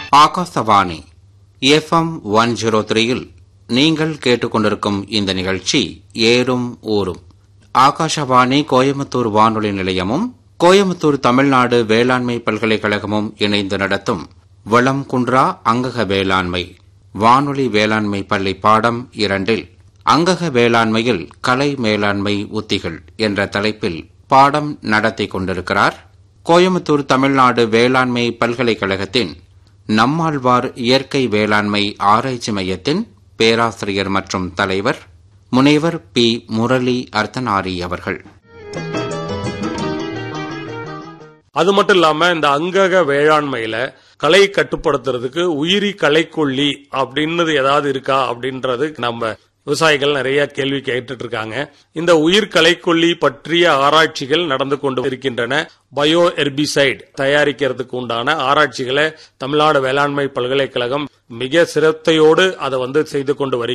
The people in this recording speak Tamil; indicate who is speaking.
Speaker 1: ஆகாசவாணி FM 103 நீங்கள் கேட்டுக்கொண்டிருக்கும் இந்த நிகழ்ச்சி ஏறும் ஊரும். ஆகாசவாணி கோயம்புத்தூர் வானொலி நிலையமும் கோயம்புத்தூர் தமிழ்நாடு வேளாண்மை பல்கலைக்கழகமும் இணைந்து நடத்தும் வளம் குன்றா அங்கக வேளாண்மை வானொலி வேளாண்மை பள்ளி பாடம் 2 அங்கக வேளாண்மையில் கலை மேலாண்மை உத்திகள் என்ற தலைப்பில் பாடம் நடத்தி கொண்டிருக்கிறார் கோயம்புத்தூர் தமிழ்நாடு வேளாண்மை பல்கலைக்கழகத்தின் நம்மாழ்வார் இயற்கை வேளாண்மை ஆராய்ச்சி மையத்தின் பேராசிரியர் மற்றும் தலைவர் முனைவர் பி. முரளி அர்த்தனாரி அவர்கள்.
Speaker 2: அது மட்டும் இல்லாம இந்த அங்கக வேளாண்மையில களை கட்டுப்படுத்துறதுக்கு உயிரி களைக்கொல்லி அப்படின்னு ஏதாவது இருக்கா அப்படின்றது நம்ம விவசாயிகள் நிறைய கேள்வி கேட்டுட்டு இருக்காங்க. இந்த உயிர் களைக்கொல்லி பற்றிய ஆராய்ச்சிகள் நடந்து கொண்டு இருக்கின்றன. பயோ ஹெர்பிசைட் தயாரிக்கிறதுக்கு உண்டான ஆராய்ச்சிகளை தமிழ்நாடு வேளாண்மை பல்கலைக்கழகம் மிக சிரத்தையோடு அதை செய்து கொண்டு வருகிறது.